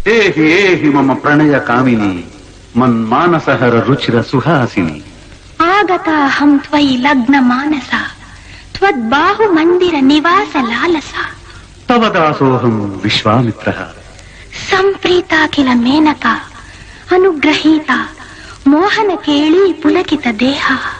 ಏಹಿ ಏಹಿ ಮಮ ಪ್ರಣಯ ಕಾಮಿನಿ ಮನ್ಮಾನಸಹರ ರುಚಿರ ಸುಹಾಸಿನಿ ಆಗತಾಹಂ ತ್ವಯಿ ಲಗ್ನ ಮಾನಸ ತ್ವದ್ಬಾಹು ಮಂದಿರ ನಿವಾಸ ಲಾಲಸ ತವ ದಾಸೋಹಂ ವಿಶ್ವಾಮಿತ್ರ ಸಂಪ್ರೀತ ಕಿಲ ಮೇನಕ ಅನುಗ್ರಹೀತ ಮೋಹನ ಕೇಳಿ ಪುಲಕಿತ ದೇಹ